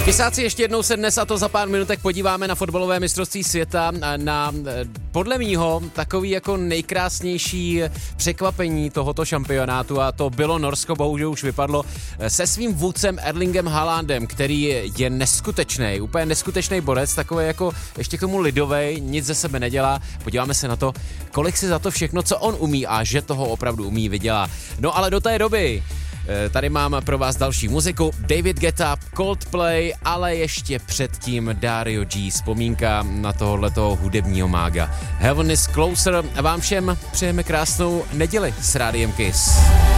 Kysáci, ještě jednou se dnes, a to za pár minutek, podíváme na fotbalové mistrovství světa, na podle mýho takový jako nejkrásnější překvapení tohoto šampionátu, a to bylo Norsko, bohužel už vypadlo, se svým vůdcem Erlingem Haalandem, který je neskutečný, úplně neskutečný borec, takový jako ještě k tomu lidovej, nic ze sebe nedělá. Podíváme se na to, kolik si za to všechno, co on umí a že toho opravdu umí, vydělá. No ale do té doby tady mám pro vás další muziku, David Guetta, Coldplay, ale ještě předtím Dario G, vzpomínka na tohohletoho hudebního mága. Heaven is Closer, a vám všem přejeme krásnou neděli s Rádiem Kiss.